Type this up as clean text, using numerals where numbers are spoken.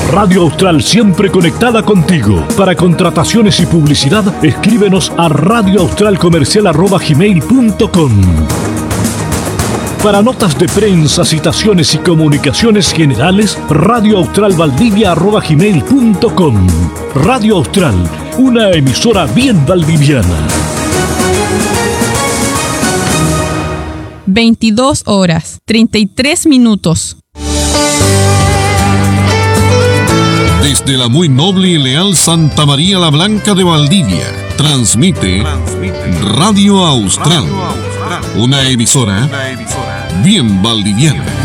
Radio Austral, siempre conectada contigo. Para contrataciones y publicidad, escríbenos a radioaustralcomercial@gmail.com. Para notas de prensa, citaciones y comunicaciones generales, radioaustralvaldivia@gmail.com. Radio Austral, una emisora bien valdiviana. 22 horas, 33 minutos. Desde la muy noble y leal Santa María la Blanca de Valdivia, transmite Radio Austral, una emisora bien valdiviana.